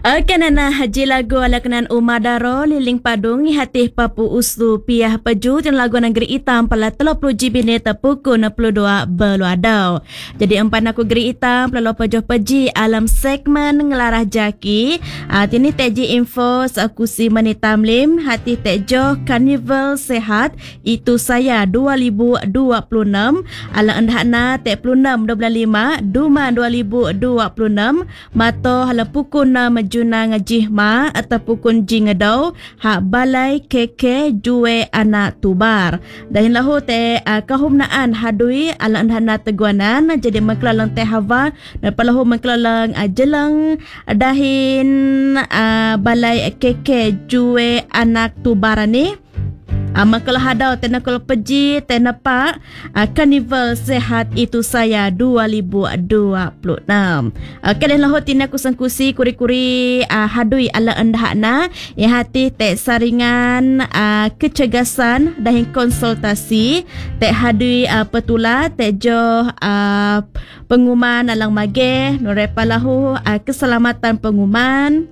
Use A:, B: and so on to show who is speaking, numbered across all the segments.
A: Kanana haji lagu ala kenan umadaro liling padung hati papu usu piah peju dan lagu negeri hitam pala 30 GB neta pukul 62 beluadau. Jadi empan aku geri hitam pala pejoh peji alam segmen ngelarah jaki. Tini teji info aku si menitam lim hati tejoh karnival sehat itu saya 2026 ala endahna te 26 25 Duma 2026 mato hala pukul 6 Juna ngajihma atau pukul jingedau hak balai keke jue anak tubar. Dahin lahu te kahumnaan hadui ala andhana teguanan jadi mengkelalang te hawa dan palahu mengkelalang jelang dahin balai keke jue anak tubar ni. Makalah hadau tena kalau peji tena pak karnival sehat itu saya 2026. Kadang lahu tina kusangkusi kuri-kuri hadui ala endahna yang hati te saringan kecegasan dan konsultasi te hadui petula te joh pengumuman alang mage nurepa lahu keselamatan pengumuman.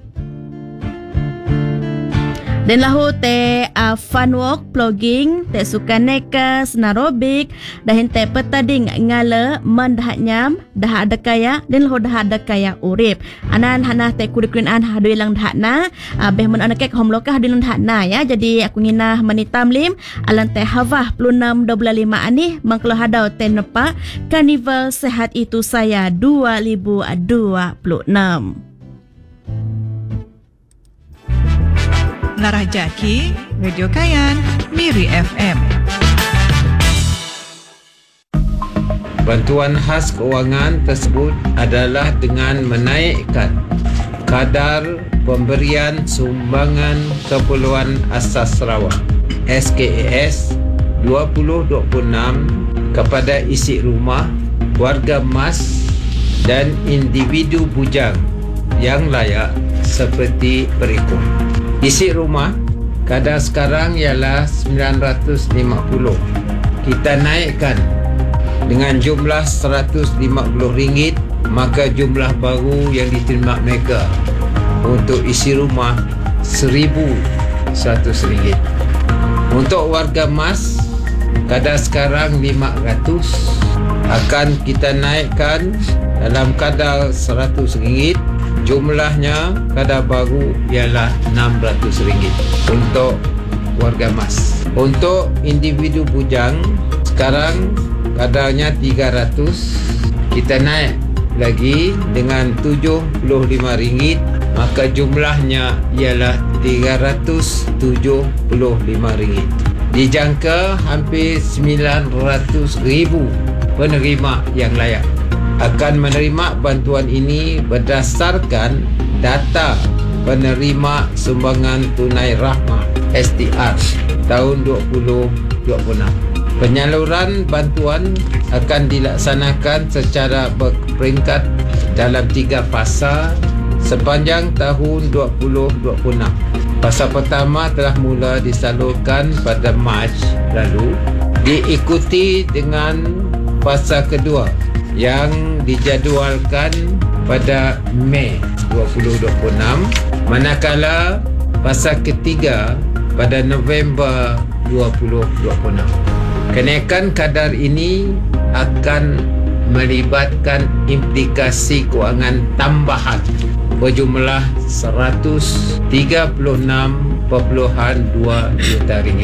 A: Dan lahu te fun walk blogging te suka neka senarobik dahin te petading ngala mendahat nyam dah ada kaya dan lahu dah ada kaya urip anan hana te kudikulin an hadui lang dahat na beh men anak hom lokah hadui lang dahat na ya. Jadi aku nginah menitam lim alan te havah 26 25 ani mangkelo hadau te nepa karnival sehat itu saya 2026.
B: Larah Jaki, Radio Kayan, Miri FM.
C: Bantuan khas keuangan tersebut adalah dengan menaikkan kadar pemberian sumbangan keperluan asas Sarawak SKAS 2026 kepada isi rumah, warga emas dan individu bujang yang layak seperti berikut. Isi rumah, kadar sekarang ialah 950. Kita naikkan dengan jumlah RM150, maka jumlah baru yang diterima mereka untuk isi rumah RM1,100. Untuk warga emas, kadar sekarang 500 akan kita naikkan dalam kadar RM100. Jumlahnya kadar baru ialah RM600 untuk warga emas. Untuk individu bujang sekarang kadarnya 300, kita naik lagi dengan RM75, maka jumlahnya ialah RM375. Dijangka hampir 900,000 penerima yang layak akan menerima bantuan ini berdasarkan data penerima sumbangan tunai rahmah STR tahun 2026. Penyaluran bantuan akan dilaksanakan secara berperingkat dalam 3 fasa sepanjang tahun 2026. Fasa pertama telah mula disalurkan pada Mac lalu, diikuti dengan fasa kedua yang dijadualkan pada Mei 2026, manakala fasa ketiga pada November 2026. Kenaikan kadar ini akan melibatkan implikasi kewangan tambahan berjumlah RM136.2 juta.